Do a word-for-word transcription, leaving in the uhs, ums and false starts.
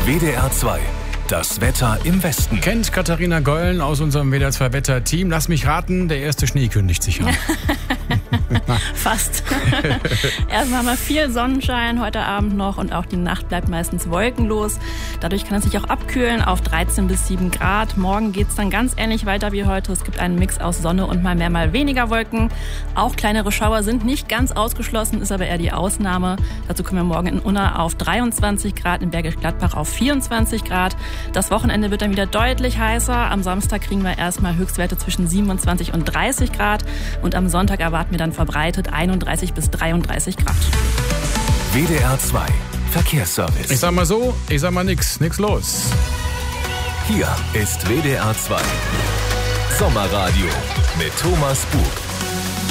W D R zwei. Das Wetter im Westen. Kennt Katharina Gollen aus unserem W D R zwei Wetter-Team. Lass mich raten, der erste Schnee kündigt sich an. Fast. Erstmal haben wir viel Sonnenschein heute Abend noch und auch die Nacht bleibt meistens wolkenlos. Dadurch kann es sich auch abkühlen auf dreizehn bis sieben Grad. Morgen geht es dann ganz ähnlich weiter wie heute. Es gibt einen Mix aus Sonne und mal mehr, mal weniger Wolken. Auch kleinere Schauer sind nicht ganz ausgeschlossen, ist aber eher die Ausnahme. Dazu kommen wir morgen in Unna auf dreiundzwanzig Grad, in Bergisch Gladbach auf vierundzwanzig Grad. Das Wochenende wird dann wieder deutlich heißer. Am Samstag kriegen wir erstmal Höchstwerte zwischen siebenundzwanzig und dreißig Grad. Und am Sonntag erwarten wir dann verbreitet einunddreißig bis dreiunddreißig Grad. W D R zwei Verkehrsservice. Ich sag mal so, ich sag mal nix, nix los. Hier ist W D R zwei Sommerradio mit Thomas Bug.